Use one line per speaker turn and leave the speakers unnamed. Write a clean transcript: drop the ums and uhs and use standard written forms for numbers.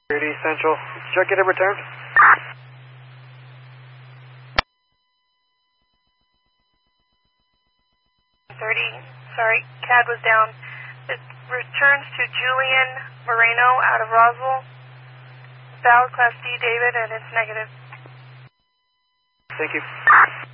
Security Central. Did you get it returned?
Sorry, CAD was down. It returns to Julian Moreno out of Roswell. Valid Class D, David, and it's negative.
Thank you.